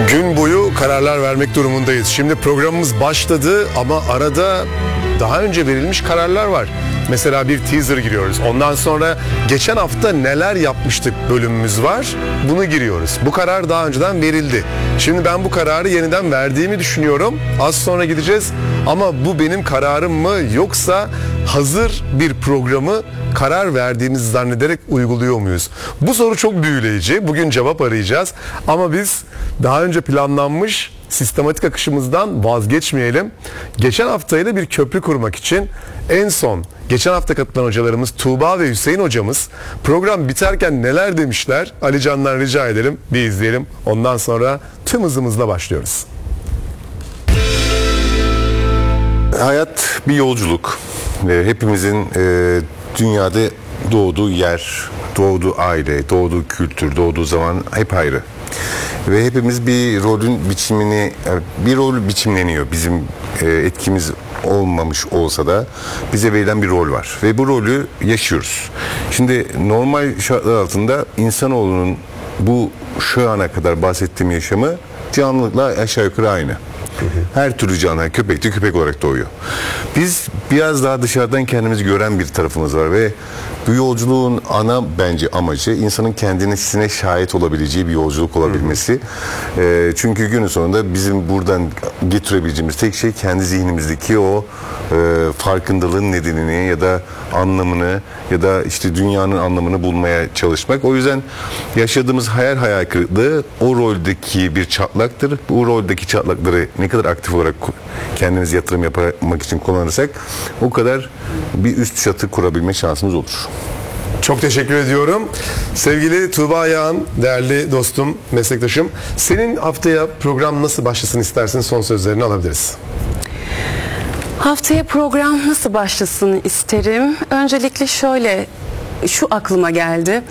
Gün boyu kararlar vermek durumundayız. Şimdi programımız başladı ama arada daha önce verilmiş kararlar var. Mesela bir teaser giriyoruz. Ondan sonra geçen hafta neler yapmıştık bölümümüz var. Bunu giriyoruz. Bu karar daha önceden verildi. Şimdi ben bu kararı yeniden verdiğimi düşünüyorum. Az sonra gideceğiz. Ama bu benim kararım mı yoksa hazır bir programı karar verdiğimizi zannederek uyguluyor muyuz? Bu soru çok büyüleyici. Bugün cevap arayacağız. Ama biz daha önce planlanmış sistematik akışımızdan vazgeçmeyelim. Geçen haftayla bir köprü kurmak için en son geçen hafta katılan hocalarımız Tuğba ve Hüseyin hocamız program biterken neler demişler? Ali Can'dan rica edelim, bir izleyelim. Ondan sonra tüm hızımızla başlıyoruz. Hayat bir yolculuk. Hepimizin dünyada doğduğu yer, doğduğu aile, doğduğu kültür, doğduğu zaman hep ayrı. Ve hepimiz bir rolün biçimini, bir rol biçimleniyor. Bizim etkimiz olmamış olsa da bize verilen bir rol var. Ve bu rolü yaşıyoruz. Şimdi normal şartlar altında insanoğlunun bu şu ana kadar bahsettiğim yaşamı canlılıkla aşağı yukarı aynı. Her türlü canlı, köpek de köpek olarak doğuyor. Biz biraz daha dışarıdan kendimizi gören bir tarafımız var ve bu yolculuğun ana bence amacı insanın kendisine şahit olabileceği bir yolculuk olabilmesi. Çünkü günün sonunda bizim buradan getirebileceğimiz tek şey kendi zihnimizdeki o farkındalığın nedenini ya da anlamını ya da işte dünyanın anlamını bulmaya çalışmak. O yüzden yaşadığımız hayal kırıklığı o roldeki bir çatlaktır. Bu roldeki çatlakları ne kadar aktif olarak kendimiz yatırım yapmak için kullanırsak o kadar bir üst çatı kurabilme şansımız olur. Çok teşekkür ediyorum. Sevgili Tuğba Yağan, değerli dostum, meslektaşım. Senin haftaya program nasıl başlasın istersin, son sözlerini alabiliriz. Haftaya program nasıl başlasın isterim. Öncelikle şöyle, şu aklıma geldi.